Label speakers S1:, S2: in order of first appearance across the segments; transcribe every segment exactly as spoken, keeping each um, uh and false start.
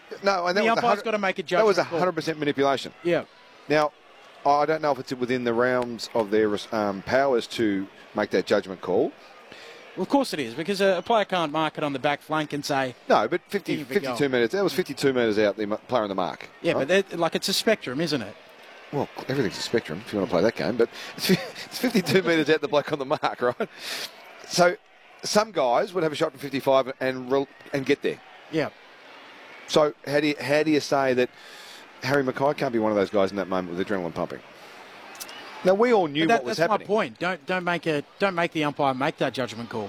S1: No, and that
S2: the
S1: was
S2: umpire's got to make a judgment.
S1: That was a
S2: call.
S1: hundred percent manipulation.
S2: Yeah.
S1: Now, I don't know if it's within the realms of their um, powers to make that judgment call.
S2: Well, of course it is, because a, a player can't mark it on the back flank and say...
S1: No, but fifty, fifty-two metres. That was fifty-two metres out, the player on the mark.
S2: Yeah,
S1: right?
S2: but like it's a spectrum, isn't it?
S1: Well, everything's a spectrum if you want to play that game, but it's, it's fifty-two metres out the bloke on the mark, right? So some guys would have a shot from fifty-five and re- and get there.
S2: Yeah.
S1: So how do you, how do you say that Harry Mackay can't be one of those guys in that moment with adrenaline pumping? Now, we all knew
S2: that,
S1: what was
S2: that's
S1: happening.
S2: That's my point. Don't don't make a don't make the umpire make that judgment call.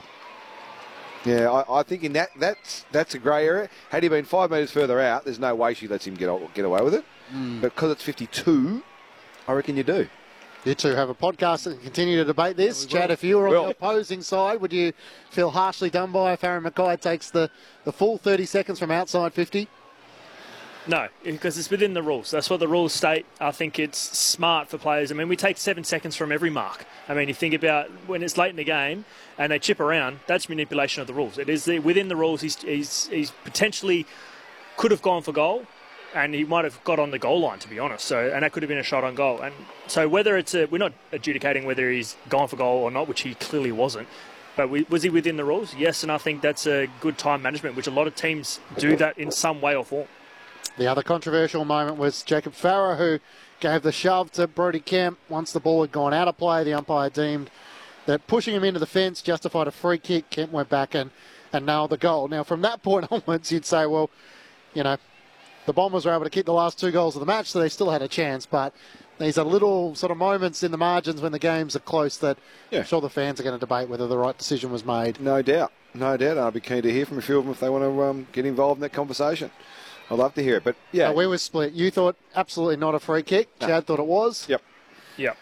S1: Yeah, I, I think in that that's that's a grey area. Had he been five metres further out, there's no way she lets him get get away with it. Mm. But because it's fifty-two, I reckon you do.
S3: You two have a podcast and continue to debate this. Yeah, Chad, if you were on well, the opposing side, would you feel harshly done by if Harry Mackay takes the, the full thirty seconds from outside fifty?
S4: No, because it's within the rules. That's what the rules state. I think it's smart for players. I mean, we take seven seconds from every mark. I mean, you think about when it's late in the game and they chip around, that's manipulation of the rules. It is the, within the rules. He's, he's, he's potentially could have gone for goal, and he might have got on the goal line, to be honest. So, and that could have been a shot on goal. And so whether it's a, we're not adjudicating whether he's gone for goal or not, which he clearly wasn't. But we, was he within the rules? Yes, and I think that's a good time management, which a lot of teams do that in some way or form.
S3: The other controversial moment was Jacob Farah, who gave the shove to Brodie Kemp. Once the ball had gone out of play, the umpire deemed that pushing him into the fence justified a free kick. Kemp went back and, and nailed the goal. Now, from that point onwards, you'd say, well, you know, the Bombers were able to kick the last two goals of the match, so they still had a chance. But these are little sort of moments in the margins when the games are close that yeah. I'm sure the fans are going to debate whether the right decision was made.
S1: No doubt. No doubt. I'd be keen to hear from a few of them if they want to um, get involved in that conversation. I'd love to hear it, but yeah.
S3: No, we were split. You thought absolutely not a free kick. No. Chad thought it was.
S1: Yep.
S4: Yep.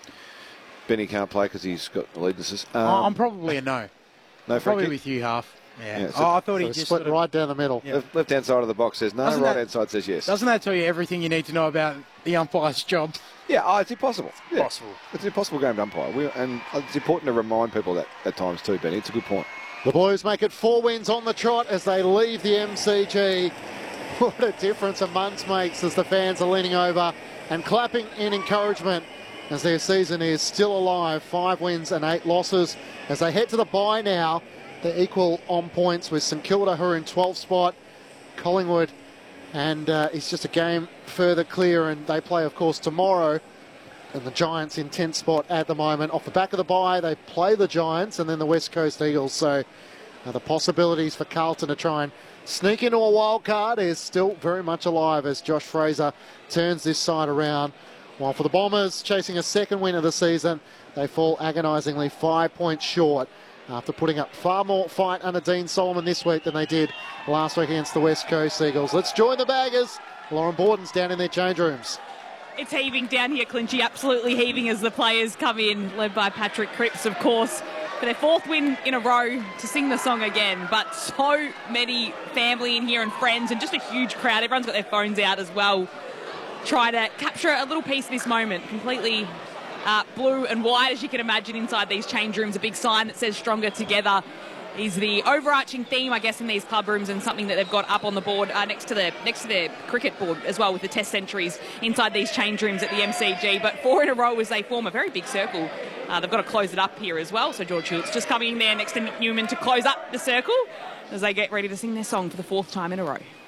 S1: Benny can't play because he's got allegiances. Um,
S2: oh, I'm probably a no.
S1: No free
S2: Probably
S1: kick?
S2: with you, half. Yeah. yeah
S3: so,
S2: oh, I thought
S3: so
S2: he
S3: just
S2: just
S3: split
S2: sort of,
S3: right down the middle.
S1: Yeah. Left, left-hand side of the box says no,
S2: doesn't
S1: right-hand
S2: that,
S1: side says yes.
S2: Doesn't that tell you everything you need to know about the umpire's job?
S1: Yeah, oh, it's impossible. Yeah.
S4: Possible.
S1: It's an impossible game to umpire. We, and it's important to remind people that at times too, Benny. It's a good point.
S3: The Blues make it four wins on the trot as they leave the M C G. What a difference a month makes as the fans are leaning over and clapping in encouragement as their season is still alive. Five wins and eight losses as they head to the bye now. They're equal on points with St Kilda, who are in twelfth spot, Collingwood, and uh, it's just a game further clear, and they play, of course, tomorrow. And the Giants in tenth spot at the moment. Off the back of the bye, they play the Giants and then the West Coast Eagles. So uh, the possibilities for Carlton to try and sneak into a wild card is still very much alive as Josh Fraser turns this side around. While for the Bombers, chasing a second win of the season, they fall agonisingly five points short after putting up far more fight under Dean Solomon this week than they did last week against the West Coast Eagles. Let's join the Baggers. Lauren Borden's down in their change rooms.
S5: It's heaving down here, Clinchy, absolutely heaving as the players come in, led by Patrick Cripps, of course, for their fourth win in a row to sing the song again. But so many family in here and friends and just a huge crowd. Everyone's got their phones out as well. Try to capture a little piece of this moment. Completely uh, blue and white, as you can imagine, inside these change rooms. A big sign that says "Stronger Together" is the overarching theme, I guess, in these club rooms, and something that they've got up on the board uh, next to the next to their cricket board as well, with the Test centuries inside these change rooms at the M C G. But four in a row as they form a very big circle. Uh, they've got to close it up here as well. So George Schultz just coming in there next to Nick Newman to close up the circle as they get ready to sing their song for the fourth time in a row.